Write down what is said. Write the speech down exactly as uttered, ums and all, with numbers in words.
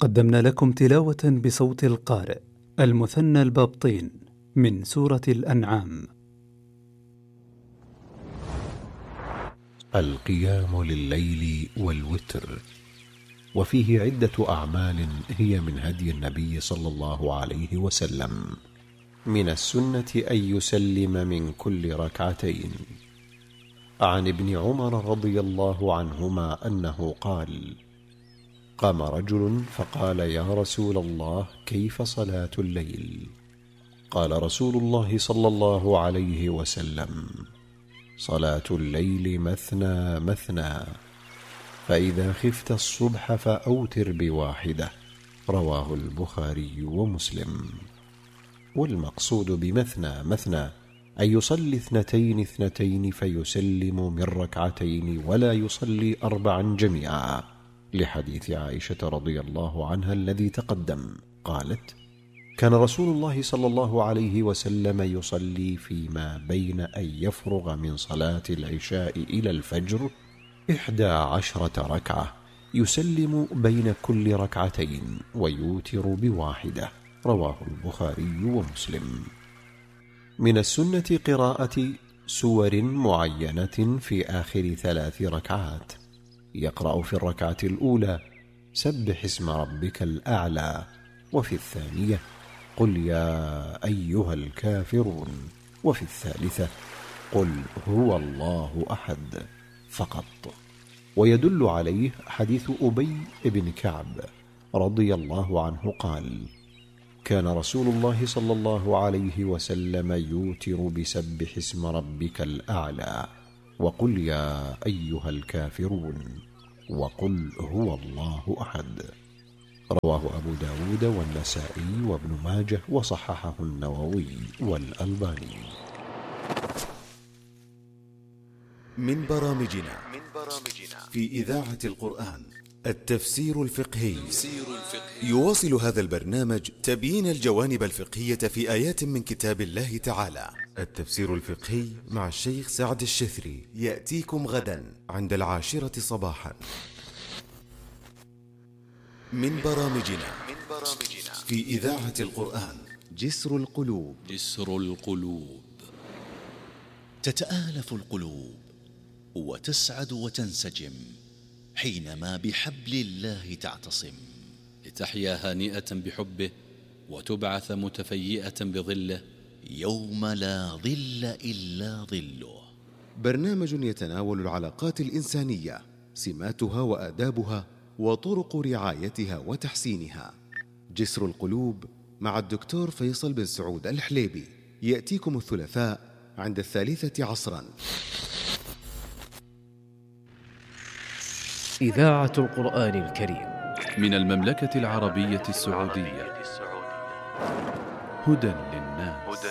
قدمنا لكم تلاوة بصوت القارئ المثنى البابطين من سورة الأنعام. القيام لليل والوتر، وفيه عدة أعمال هي من هدي النبي صلى الله عليه وسلم. من السنة أن يسلم من كل ركعتين. عن ابن عمر رضي الله عنهما أنه قال: قام رجل فقال: يا رسول الله، كيف صلاة الليل؟ قال رسول الله صلى الله عليه وسلم: صلاة الليل مثنى مثنى، فإذا خفت الصبح فأوتر بواحدة. رواه البخاري ومسلم. والمقصود بمثنى مثنى أن يصلي اثنتين اثنتين فيسلم من ركعتين ولا يصلي أربعا جميعا، لحديث عائشة رضي الله عنها الذي تقدم. قالت: كان رسول الله صلى الله عليه وسلم يصلي فيما بين أن يفرغ من صلاة العشاء إلى الفجر إحدى عشرة ركعة، يسلم بين كل ركعتين ويوتر بواحدة. رواه البخاري ومسلم. من السنة قراءة سور معينة في آخر ثلاث ركعات. يقرأ في الركعة الأولى: سبح اسم ربك الأعلى، وفي الثانية: قل يا أيها الكافرون، وفي الثالثة: قل هو الله أحد فقط. ويدل عليه حديث أبي بن كعب رضي الله عنه قال: كان رسول الله صلى الله عليه وسلم يوتر بسبح اسم ربك الأعلى، وقل يا أيها الكافرون، وقل هو الله أحد. رواه أبو داود والنسائي وابن ماجه، وصححه النووي والألباني. من برامجنا في إذاعة القرآن التفسير الفقهي. يواصل هذا البرنامج تبيين الجوانب الفقهية في آيات من كتاب الله تعالى. التفسير الفقهي مع الشيخ سعد الشثري يأتيكم غدا عند العاشرة صباحا. من برامجنا في إذاعة القرآن جسر القلوب. جسر القلوب. تتآلف القلوب وتسعد وتنسجم حينما بحبل الله تعتصم، لتحيا هانئة بحبه وتبعث متفيئة بظله يوم لا ظل إلا ظله. برنامج يتناول العلاقات الإنسانية، سماتها وآدابها، وطرق رعايتها وتحسينها. جسر القلوب مع الدكتور فيصل بن سعود الحليبي، يأتيكم الثلاثاء عند الثالثة عصرا. إذاعة القرآن الكريم من المملكة العربية السعودية، هدى